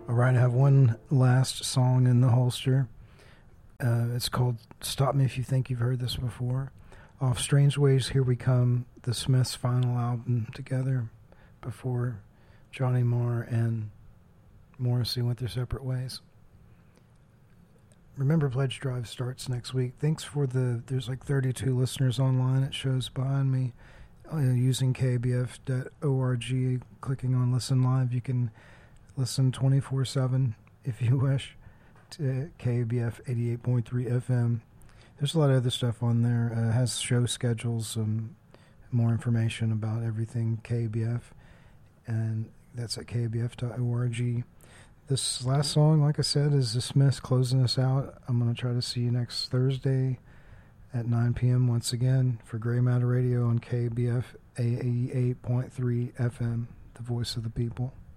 All right, I have one last song in the holster. It's called Stop Me If You Think You've Heard This Before. Off Strange Ways, Here We Come, the Smiths' final album together before Johnny Marr and Morrissey went their separate ways. Remember, Pledge Drive starts next week. Thanks for there's like 32 listeners online. It shows behind me. Using kbf.org, clicking on Listen Live, you can listen 24/7 if you wish to KBF 88.3 FM. There's a lot of other stuff on there. It has show schedules, more information about everything KBF, and that's at kbf.org. This last song, like I said, is the Smiths closing us out. I'm going to try to see you next Thursday at 9 p.m. once again for Gray Matter Radio on KBF 88.3 FM, the voice of the people.